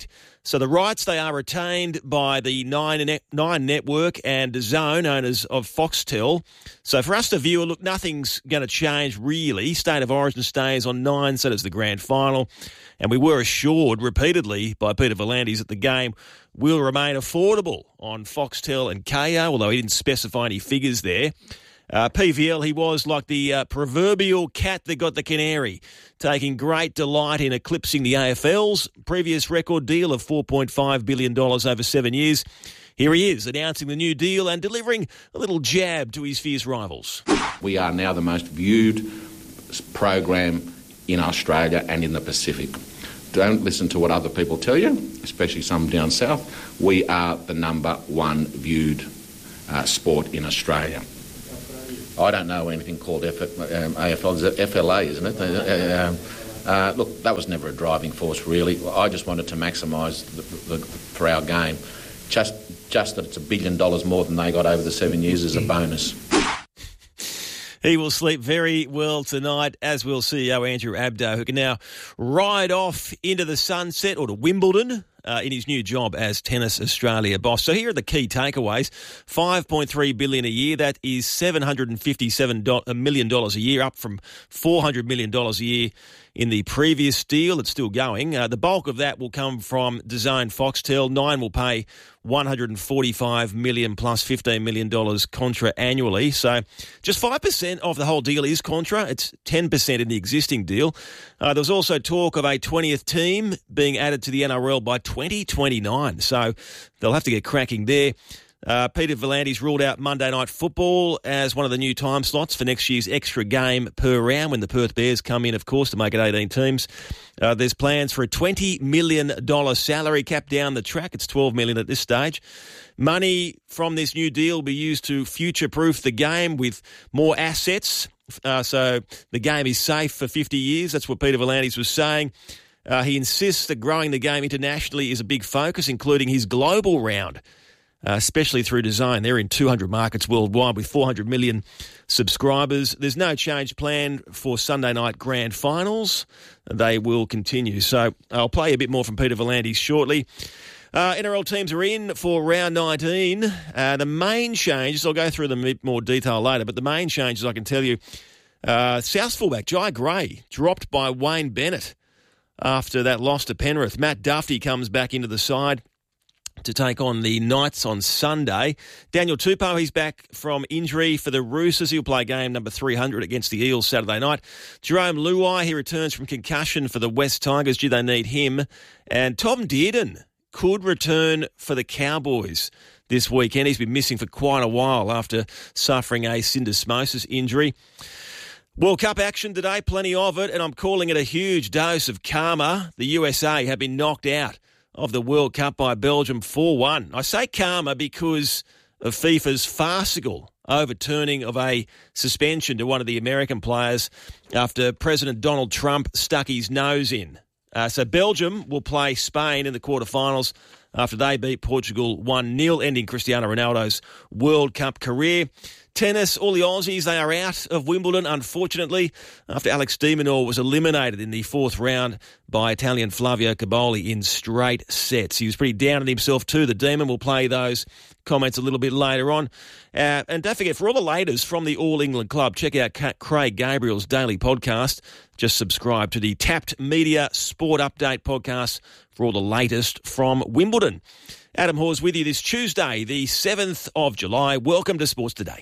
Speaker 26: So the rights, they are retained by the Nine Network and DAZN, owners of Foxtel. So for us to view, look, nothing's going to change really. State of Origin stays on 9, so does the grand final. And we were assured repeatedly by Peter V'landys that the game will remain affordable on Foxtel and Kayo, although he didn't specify any figures there. PVL, he was like the proverbial cat that got the canary, taking great delight in eclipsing the AFL's previous record deal of $4.5 billion over 7 years. Here he is, announcing the new deal and delivering a little jab to his fierce rivals.
Speaker 15: We are now the most viewed program in Australia and in the Pacific. Don't listen to what other people tell you, especially some down south. We are the number one viewed sport in Australia. I don't know anything called AFL. It's FLA, isn't it? Look, that was never a driving force, really. I just wanted to maximise for our game. Just that it's $1 billion more than they got over the 7 years is a bonus.
Speaker 26: He will sleep very well tonight, as will CEO Andrew Abdo, who can now ride off into the sunset or to Wimbledon in his new job as Tennis Australia boss. So here are the key takeaways. $5.3 billion a year. That is $757 million a year, up from $400 million a year in the previous deal. It's still going. The bulk of that will come from DAZN Foxtel. Nine will pay $145 million plus $15 million contra annually. So just 5% of the whole deal is contra. It's 10% in the existing deal. There was also talk of a 20th team being added to the NRL by 2029. So they'll have to get cracking there. Peter V'landys ruled out Monday Night Football as one of the new time slots for next year's extra game per round when the Perth Bears come in, of course, to make it 18 teams. There's plans for a $20 million salary cap down the track. It's $12 million at this stage. Money from this new deal will be used to future-proof the game with more assets. So the game is safe for 50 years. That's what Peter V'landys was saying. He insists that growing the game internationally is a big focus, including his global round. Especially through DAZN. They're in 200 markets worldwide with 400 million subscribers. There's no change planned for Sunday night grand finals. They will continue. So I'll play a bit more from Peter V'landys shortly. NRL teams are in for round 19. The main changes, I'll go through them in a bit more detail later, but the main changes I can tell you, South's fullback Jai Gray dropped by Wayne Bennett after that loss to Penrith. Matt Duffy comes back into the side to take on the Knights on Sunday. Daniel Tupou, he's back from injury for the Roosters. He'll play game number 300 against the Eels Saturday night. Jerome Luai, he returns from concussion for the West Tigers. Do they need him? And Tom Dearden could return for the Cowboys this weekend. He's been missing for quite a while after suffering a syndesmosis injury. World Cup action today, plenty of it, and I'm calling it a huge dose of karma. The USA have been knocked out of the World Cup by Belgium 4-1. I say karma because of FIFA's farcical overturning of a suspension to one of the American players after President Donald Trump stuck his nose in. So Belgium will play Spain in the quarterfinals after they beat Portugal 1-0, ending Cristiano Ronaldo's World Cup career. Tennis, all the Aussies, they are out of Wimbledon, unfortunately, after Alex de Minaur was eliminated in the fourth round by Italian Flavio Caboli in straight sets. He was pretty down on himself too, the Demon. We'll play those comments a little bit later on. And don't forget, for all the latest from the All England Club, check out Craig Gabriel's daily podcast. Just subscribe to the Tapped Media Sport Update podcast for all the latest from Wimbledon. Adam Hawes with you this Tuesday, the 7th of July. Welcome to Sports Today.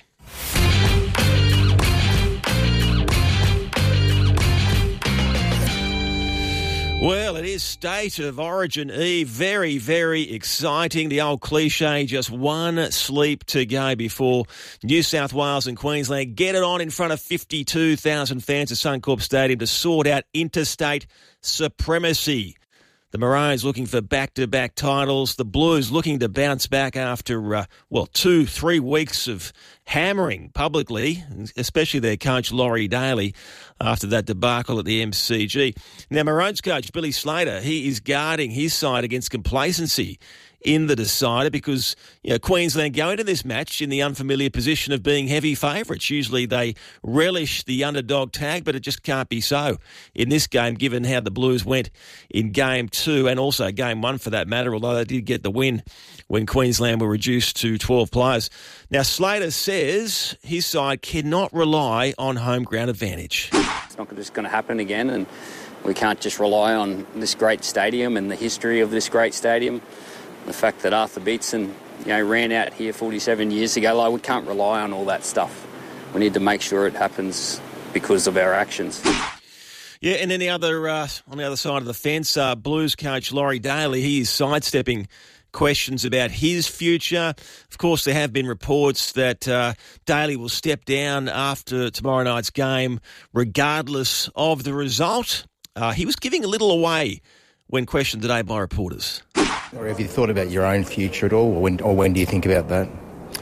Speaker 26: Well, it is State of Origin Eve. Very, very exciting. The old cliche, just one sleep to go before New South Wales and Queensland get it on in front of 52,000 fans at Suncorp Stadium to sort out interstate supremacy. The Maroons looking for back-to-back titles. The Blues looking to bounce back after, 2-3 weeks of hammering publicly, especially their coach Laurie Daly after that debacle at the MCG. Now, Maroons coach Billy Slater, he is guarding his side against complacency in the decider because Queensland go into this match in the unfamiliar position of being heavy favourites. Usually they relish the underdog tag, but it just can't be so in this game given how the Blues went in Game 2 and also Game 1 for that matter, although they did get the win when Queensland were reduced to 12 players. Now, Slater says his side cannot rely on home ground advantage.
Speaker 17: It's not just going to happen again, and we can't just rely on this great stadium and the history of this great stadium. The fact that Arthur Beetson, ran out here 47 years ago, we can't rely on all that stuff. We need to make sure it happens because of our actions.
Speaker 26: Yeah, and then on the other side of the fence, Blues coach Laurie Daly, he is sidestepping questions about his future. Of course, there have been reports that Daly will step down after tomorrow night's game, regardless of the result. He was giving a little away when questioned today by reporters.
Speaker 18: Or have you thought about your own future at all, or when do you think about that?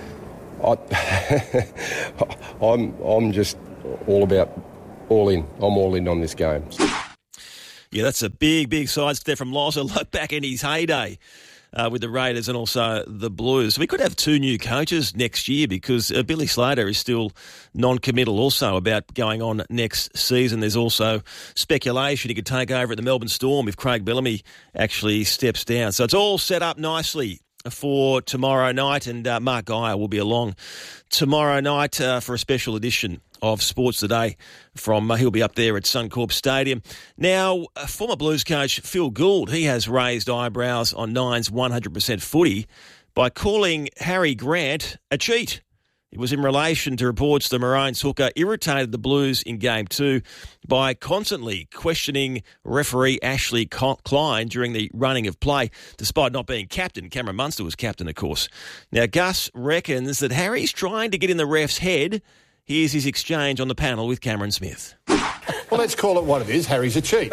Speaker 19: I'm just all in. I'm all in on this game.
Speaker 26: Yeah, that's a big sidestep from Loza. Look back in his heyday with the Raiders and also the Blues. We could have 2 new coaches next year because Billy Slater is still non-committal also about going on next season. There's also speculation he could take over at the Melbourne Storm if Craig Bellamy actually steps down. So it's all set up nicely for tomorrow night, and Mark Geyer will be along tomorrow night for a special edition of Sports Today he'll be up there at Suncorp Stadium. Now, former Blues coach Phil Gould, he has raised eyebrows on Nine's 100% footy by calling Harry Grant a cheat. It was in relation to reports the Maroons hooker irritated the Blues in Game 2 by constantly questioning referee Ashley Klein during the running of play, despite not being captain. Cameron Munster was captain, of course. Now, Gus reckons that Harry's trying to get in the ref's head. Here's his exchange on the panel with Cameron Smith.
Speaker 20: Well, let's call it what it is. Harry's a cheat.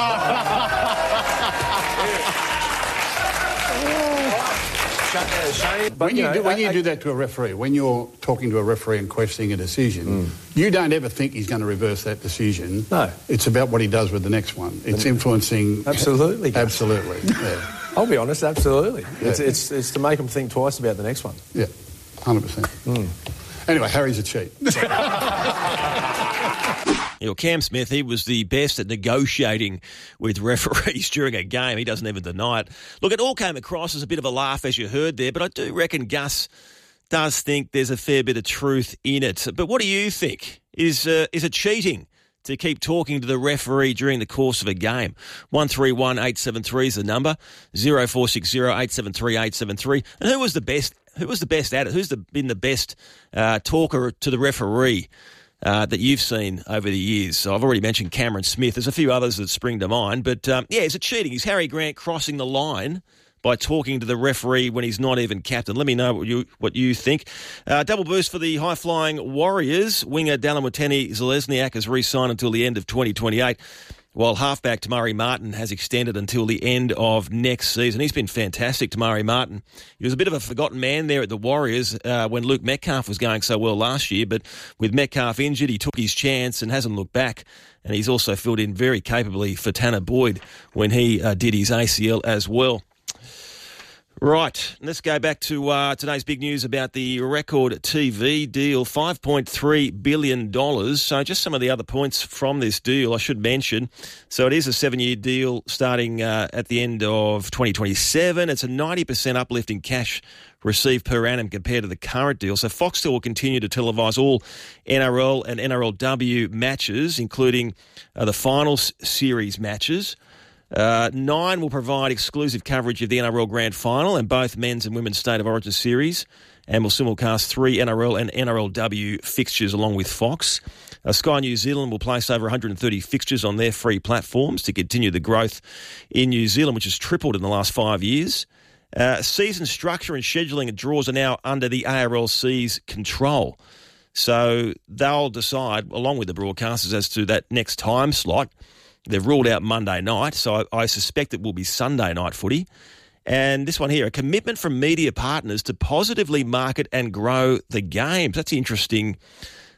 Speaker 20: When you do that to a referee, when you're talking to a referee and questioning a decision, you don't ever think he's going to reverse that decision. No. It's about what he does with the next one. It's influencing...
Speaker 22: Absolutely.
Speaker 20: Absolutely, yeah.
Speaker 22: I'll be honest, absolutely. Yeah. It's to make him think twice about the next one.
Speaker 20: Yeah, 100%. Anyway, Harry's a cheat.
Speaker 26: Cam Smith, he was the best at negotiating with referees during a game. He doesn't even deny it. Look, it all came across as a bit of a laugh, as you heard there, but I do reckon Gus does think there's a fair bit of truth in it. But what do you think? Is it cheating to keep talking to the referee during the course of a game? 131873 is the number. 0460 873 873. And who was the best? Who was the best at it? Who's been the best talker to the referee that you've seen over the years? So I've already mentioned Cameron Smith. There's a few others that spring to mind. But, is it cheating? Is Harry Grant crossing the line by talking to the referee when he's not even captain? Let me know what you think. Double boost for the high-flying Warriors. Winger Dalamuteni Zalesniak has re-signed until the end of 2028. While halfback Tamari Martin has extended until the end of next season. He's been fantastic, Tamari Martin. He was a bit of a forgotten man there at the Warriors when Luke Metcalf was going so well last year, but with Metcalf injured, he took his chance and hasn't looked back. And he's also filled in very capably for Tanner Boyd when he did his ACL as well. Right, let's go back to today's big news about the record TV deal, $5.3 billion. So just some of the other points from this deal I should mention. So it is a 7-year deal starting at the end of 2027. It's a 90% uplift in cash received per annum compared to the current deal. So Foxtel will continue to televise all NRL and NRLW matches, including the finals series matches. Nine will provide exclusive coverage of the NRL Grand Final and both men's and women's State of Origin series, and will simulcast 3 NRL and NRLW fixtures along with Fox. Sky New Zealand will place over 130 fixtures on their free platforms to continue the growth in New Zealand, which has tripled in the last 5 years. Season structure and scheduling and draws are now under the ARLC's control. So they'll decide, along with the broadcasters, as to that next time slot. They've ruled out Monday night, so I suspect it will be Sunday night footy. And this one here, a commitment from media partners to positively market and grow the games. That's an interesting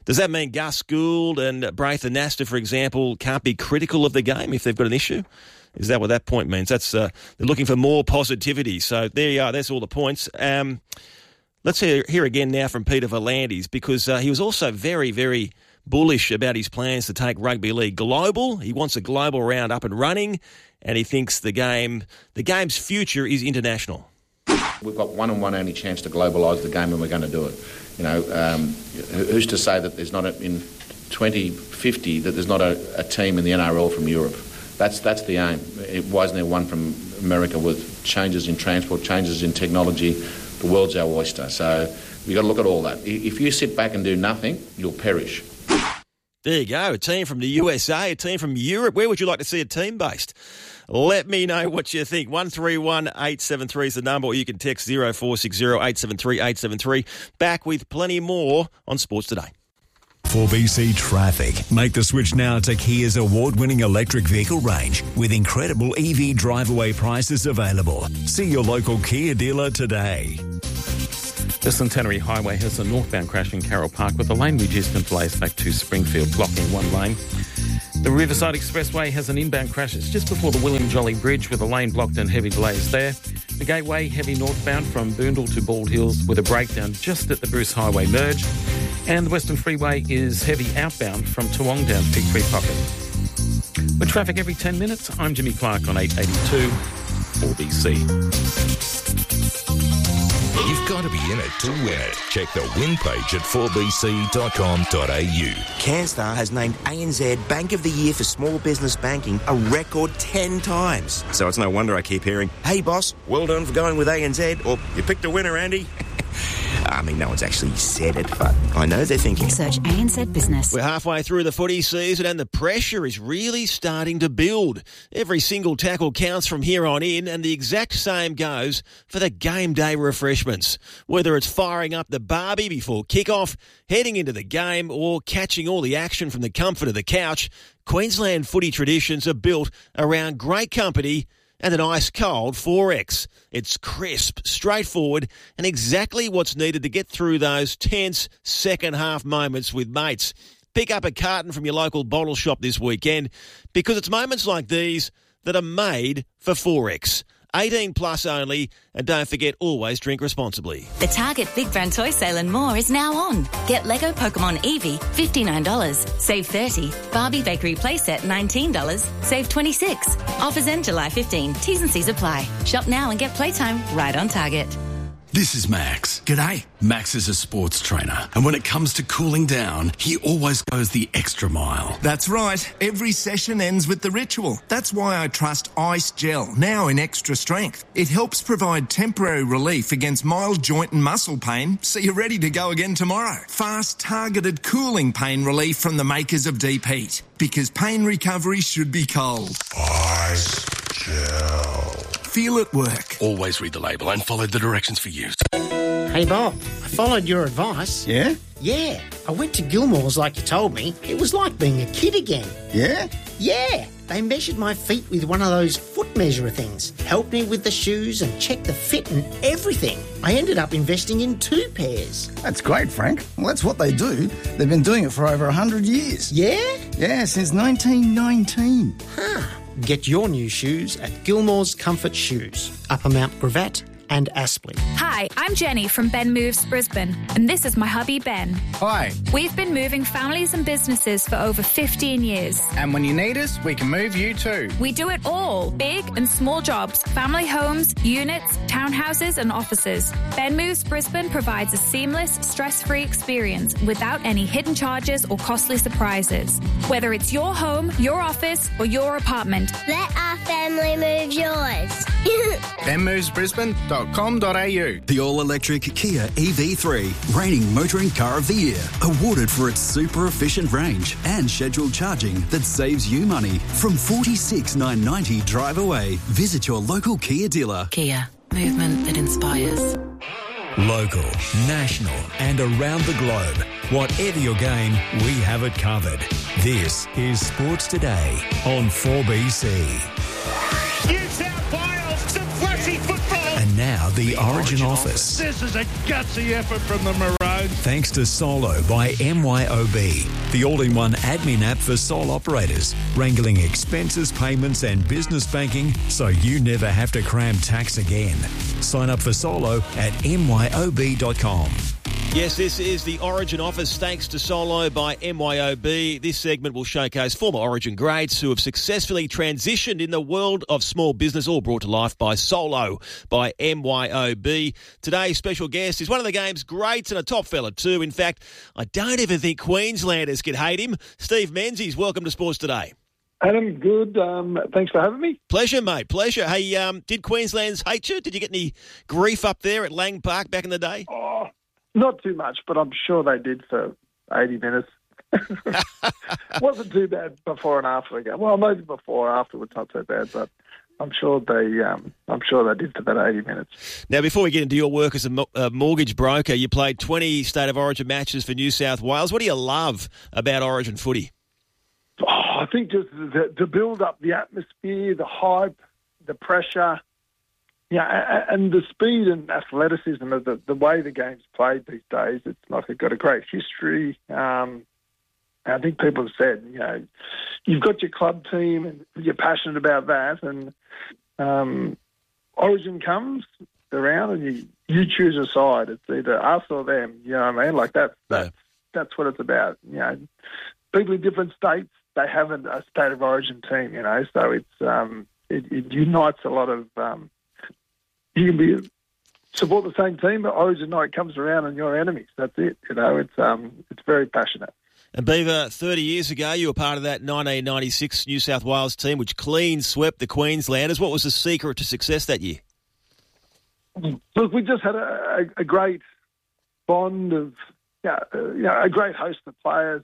Speaker 26: Does that mean Gus Gould and Braith Anasta, for example, can't be critical of the game if they've got an issue? Is that what that point means? That's they're looking for more positivity. So there you are. That's all the points. Let's hear again now from Peter V'landys, because he was also very, very bullish about his plans to take rugby league global. He wants a global round up and running, and he thinks the game's future is international.
Speaker 15: We've got one and one only chance to globalise the game, and we're going to do it. You know, who's to say that there's not in 2050 that there's not a team in the NRL from Europe? That's the aim. Why isn't there one from America with changes in transport, changes in technology? The world's our oyster. So we've got to look at all that. If you sit back and do nothing, you'll perish.
Speaker 26: There you go, a team from the USA, a team from Europe. Where would you like to see a team based? Let me know what you think. 131873 is the number, or you can text 0460 873 873. Back with plenty more on Sports Today.
Speaker 4: 4BC Traffic. Make the switch now to Kia's award-winning electric vehicle range with incredible EV drive-away prices available. See your local Kia dealer today.
Speaker 8: The Centenary Highway has a northbound crash in Carroll Park with the lane reduced delays back to Springfield, blocking one lane. The Riverside Expressway has an inbound crash. It's just before the William Jolly Bridge with a lane blocked and heavy delays there. The Gateway, heavy northbound from Boondall to Bald Hills with a breakdown just at the Bruce Highway merge. And the Western Freeway is heavy outbound from Toowong down Pig Creek Pocket. With traffic every 10 minutes, I'm Jimmy Clark on 882 4BC.
Speaker 2: You've got to be in it to win it. Check the win page at 4bc.com.au.
Speaker 5: CanStar has named ANZ Bank of the Year for Small Business Banking a record 10 times. So it's no wonder I keep hearing, hey boss, well done for going with ANZ, or you picked a winner, Andy. I mean, no one's actually said it, but I know they're thinking.
Speaker 21: Search ANZ Business.
Speaker 26: We're halfway through the footy season and the pressure is really starting to build. Every single tackle counts from here on in, and the exact same goes for the game day refreshments. Whether it's firing up the barbie before kickoff, heading into the game, or catching all the action from the comfort of the couch, Queensland footy traditions are built around great company and an ice-cold 4X. It's crisp, straightforward, and exactly what's needed to get through those tense second-half moments with mates. Pick up a carton from your local bottle shop this weekend, because it's moments like these that are made for 4X. 18 plus only, and don't forget, always drink responsibly.
Speaker 21: The Target Big Brand Toy Sale and more is now on. Get Lego Pokemon Eevee, $59, save $30. Barbie Bakery Playset, $19, save $26. Offers end July 15. T's and C's apply. Shop now and get playtime right on Target.
Speaker 23: This is Max. G'day. Max is a sports trainer, and when it comes to cooling down, he always goes the extra mile.
Speaker 24: That's right. Every session ends with the ritual. That's why I trust Ice Gel, now in extra strength. It helps provide temporary relief against mild joint and muscle pain, so you're ready to go again tomorrow. Fast, targeted cooling pain relief from the makers of Deep Heat, because pain recovery should be cold. Ice Gel. Feel it work.
Speaker 23: Always read the label and follow the directions for use.
Speaker 25: Hey, Bob, I followed your advice.
Speaker 24: Yeah?
Speaker 25: Yeah. I went to Gilmore's like you told me. It was like being a kid again.
Speaker 24: Yeah?
Speaker 25: Yeah. They measured my feet with one of those foot measurer things, helped me with the shoes and checked the fit and everything. I ended up investing in 2 pairs.
Speaker 24: That's great, Frank. Well, that's what they do. They've been doing it for over 100 years.
Speaker 25: Yeah?
Speaker 24: Yeah, since 1919.
Speaker 25: Huh. Get your new shoes at Gilmore's Comfort Shoes, Upper Mount Gravatt and Aspley.
Speaker 27: Hi, I'm Jenny from Ben Moves Brisbane, and this is my hubby Ben.
Speaker 28: Hi.
Speaker 27: We've been moving families and businesses for over 15 years.
Speaker 28: And when you need us, we can move you too.
Speaker 27: We do it all, big and small jobs, family homes, units, townhouses and offices. Ben Moves Brisbane provides a seamless, stress-free experience without any hidden charges or costly surprises. Whether it's your home, your office or your apartment.
Speaker 29: Let our family move yours.
Speaker 28: benmovesbrisbane.com.au.
Speaker 30: The all-electric Kia EV3, reigning motoring car of the year, awarded for its super efficient range and scheduled charging that saves you money from $46,990 drive away. Visit your local Kia dealer.
Speaker 21: Kia, movement that inspires.
Speaker 4: Local, national and around the globe. Whatever your game, we have it covered. This is Sports Today on 4BC.
Speaker 14: New South Wales, some flashy football.
Speaker 4: And now, Now the Origin office.
Speaker 14: This is a gutsy effort from the Maroons.
Speaker 4: Thanks to Solo by MYOB, the all-in-one admin app for sole operators, wrangling expenses, payments and business banking so you never have to cram tax again. Sign up for Solo at myob.com.
Speaker 26: Yes, this is the Origin office, thanks to Solo by MYOB. This segment will showcase former Origin greats who have successfully transitioned in the world of small business, all brought to life by Solo by MYOB. Today's special guest is one of the game's greats and a top fella too. In fact, I don't even think Queenslanders could hate him. Steve Menzies, welcome to Sports Today.
Speaker 1: Adam, good. Thanks for having me.
Speaker 26: Pleasure, mate. Pleasure. Hey, did Queenslanders hate you? Did you get any grief up there at Lang Park back in the day?
Speaker 1: Oh, not too much, but I'm sure they did for 80 minutes. Wasn't too bad before and after the game. Well, maybe before, afterwards, not so bad, but I'm sure they did for that 80 minutes.
Speaker 26: Now, before we get into your work as a mortgage broker, you played 20 State of Origin matches for New South Wales. What do you love about Origin footy?
Speaker 1: Oh, I think just to build up the atmosphere, the hype, the pressure, and the speed and athleticism of the way the game's played these days. It's like it's got a great history. I think people have said, you've got your club team and you're passionate about that, and Origin comes around and you choose a side. It's either us or them. You know what I mean? Like that's what it's about. People in different states, they have a State of Origin team. So it's it unites a lot of. You can support the same team, but Origin night comes around and you're enemies. That's it. It's very passionate.
Speaker 26: And Beaver, 30 years ago, you were part of that 1996 New South Wales team, which clean swept the Queenslanders. What was the secret to success that year?
Speaker 1: Look, we just had a great bond of, a great host of players.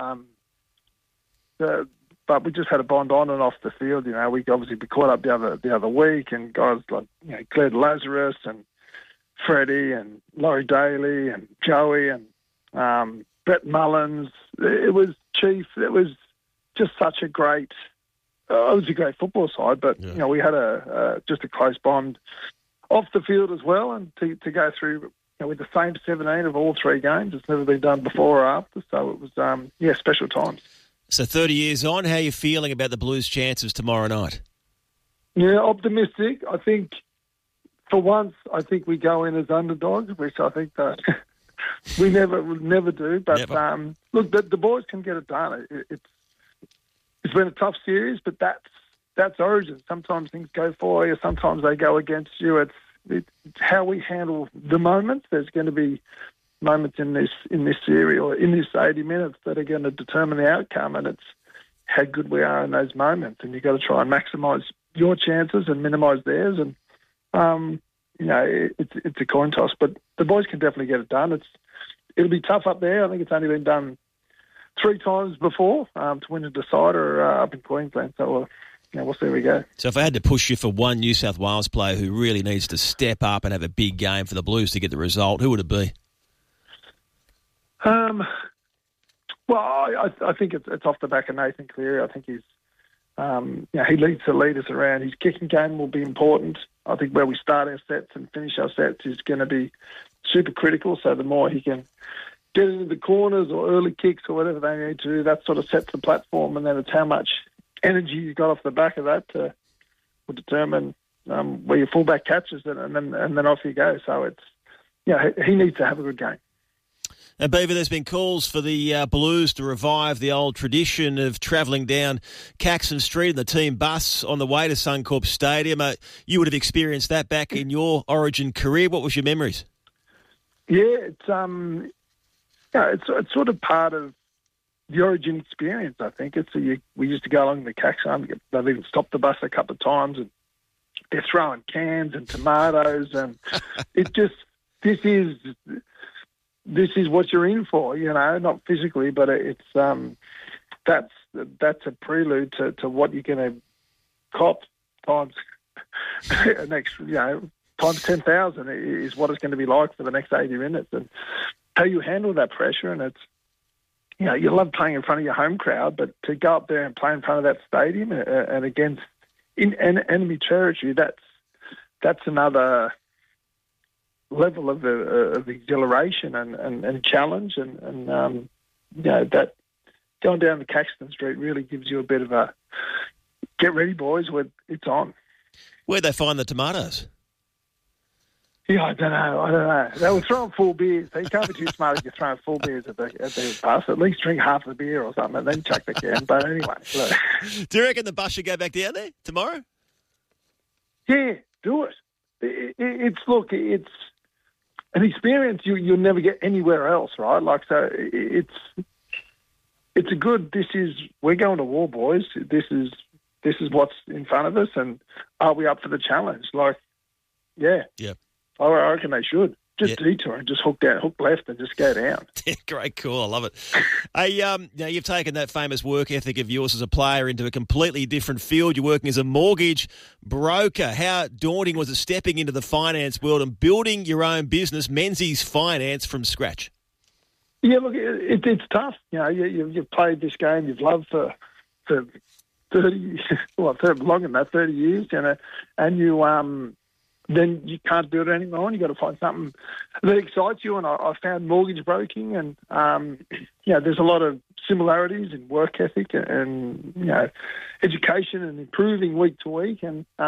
Speaker 1: But we just had a bond on and off the field. We obviously caught up the other week, and guys like Claire Lazarus and Freddie and Laurie Daly and Joey and Brett Mullins. It was Chief. It was just such a great. It was a great football side, but we had just a close bond off the field as well, and to go through with the same 17 of all three games. It's never been done before or after, so it was special times.
Speaker 26: So 30 years on, how are you feeling about the Blues' chances tomorrow night?
Speaker 1: Yeah, optimistic. I think for once, we go in as underdogs, which I think that we never do. But look, the boys can get it done. It's been a tough series, but that's Origin. Sometimes things go for you, sometimes they go against you. It's how we handle the moments. There's going to be moments in this series or in this 80 minutes that are going to determine the outcome, and it's how good we are in those moments. And you've got to try and maximise your chances and minimise theirs. And it's a coin toss, but the boys can definitely get it done. It'll be tough up there. I think it's only been done 3 times before to win a decider up in Queensland. So we'll see where we go.
Speaker 26: So if I had to push you for one New South Wales player who really needs to step up and have a big game for the Blues to get the result, who would it be?
Speaker 1: I think it's off the back of Nathan Cleary. I think he's, he leads the leaders around. His kicking game will be important. I think where we start our sets and finish our sets is going to be super critical. So the more he can get into the corners or early kicks or whatever they need to do, that sort of sets the platform. And then it's how much energy you got off the back of that will determine where your fullback catches it, and then off you go. So it's he needs to have a good game.
Speaker 26: And Beaver, there's been calls for the Blues to revive the old tradition of travelling down Caxton Street in the team bus on the way to Suncorp Stadium. You would have experienced that back in your Origin career. What was your memories?
Speaker 1: Yeah, it's sort of part of the Origin experience. I think we used to go along the Caxton. They've even stopped the bus a couple of times, and they're throwing cans and tomatoes, and this is what you're in for, not physically, but it's that's a prelude to what you're going to cop times next, times 10,000 is what it's going to be like for the next 80 minutes, and how you handle that pressure. And it's, you love playing in front of your home crowd, but to go up there and play in front of that stadium and against in enemy territory, that's another level of exhilaration and challenge, and that going down to Caxton Street really gives you a bit of a get ready, boys, it's on.
Speaker 26: Where'd they find the tomatoes?
Speaker 1: Yeah, I don't know. They were throwing full beers. You can't be too smart if you're throwing full beers at the bus. At least drink half the beer or something and then chuck the can. But anyway. Look.
Speaker 26: Do you reckon the bus should go back down there tomorrow?
Speaker 1: Yeah, do it. It's an experience you'll never get anywhere else, right? Like, so it's a good, we're going to war, boys. This is what's in front of us, and are we up for the challenge? Like, yeah.
Speaker 26: Yeah.
Speaker 1: I reckon they should. Just detour and just hook left and just go down.
Speaker 26: Great call. I love it. Hey, now you've taken that famous work ethic of yours as a player into a completely different field. You're working as a mortgage broker. How daunting was it stepping into the finance world and building your own business, Menzies Finance, from scratch?
Speaker 1: Yeah, look, it's tough. You know, you've played this game you've loved for 30, longer than that, 30 years, and you then you can't do it anymore, and you've got to find something that excites you. And I found mortgage broking, and there's a lot of similarities in work ethic and education and improving week to week, and